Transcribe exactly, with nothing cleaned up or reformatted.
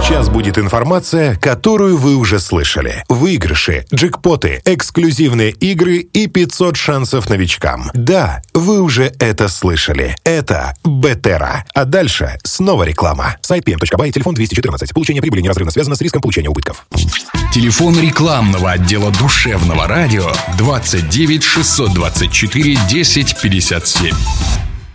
Сейчас будет информация, которую вы уже слышали. Выигрыши, джекпоты, эксклюзивные игры и пятьсот шансов новичкам. Да, вы уже это слышали. Это Бетера. А дальше снова реклама. Сайт пи эм точка бай, телефон двести четырнадцать. Получение прибыли неразрывно связано с риском получения убытков. Телефон рекламного отдела душевного радио двадцать девять шестьсот двадцать четыре десять пятьдесят семь.